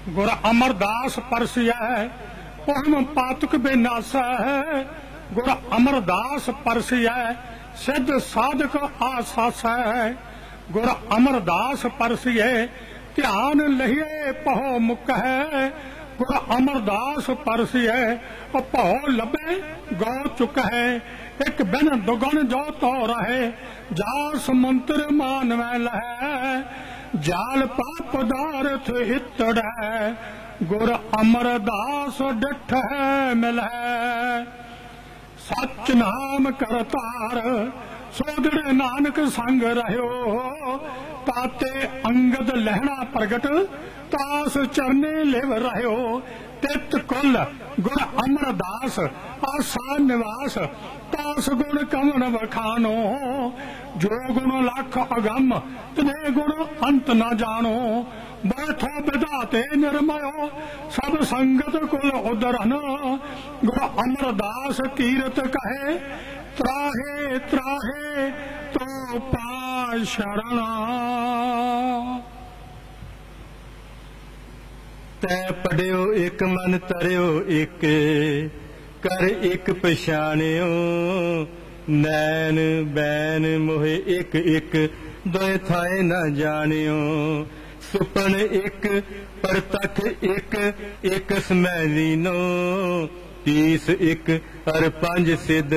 गुर अमरदास परसिया पहम पातक बेनासा है। गुर अमरदास परसिया सिद्ध साधक आसासा है। गुर अमरदास परसिए ध्यान लहिए पहो मुक है। गुर अमरदास परसिए पहो लबे गौ चुक है। एक बिन दुगन जो तो रहे जास मंत्र मान मैल है। जाल पाप दारथ इतड़ है। गुर अमरदास डिठ है मिल है। सच नाम करतार सोदड़े नानक संग रहो। ताते अंगद लहना प्रगट तास चरने लिव रहो। तित कुल गुर अमरदास आसा निवास तास गुण कमन बखानो। जो गुण लख अगम तिने गुण अंत न जानो। बैठो विधाते निर्मयो सब संगत कुल उदरन। गुर अमरदास कीरत कहे त्राहे त्राहे तो पा शरणा। तै पढ़ियो एक मन तरियो एक कर एक पछाणियो। नैन बैन मोहे एक एक दोए थाए न जानियो। सुपन एक परतख एक एक समय लीनो। तीस एक अर पंज सिद्ध